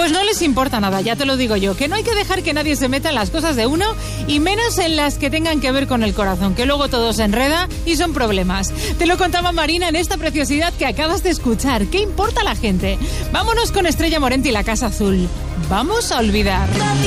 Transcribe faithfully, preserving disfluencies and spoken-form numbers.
Pues no les importa nada, ya te lo digo yo, que no hay que dejar que nadie se meta en las cosas de uno y menos en las que tengan que ver con el corazón, que luego todo se enreda y son problemas. Te lo contaba Marina en esta preciosidad que acabas de escuchar. ¿Qué importa a la gente? Vámonos con Estrella Morente y la Casa Azul. Vamos a olvidar.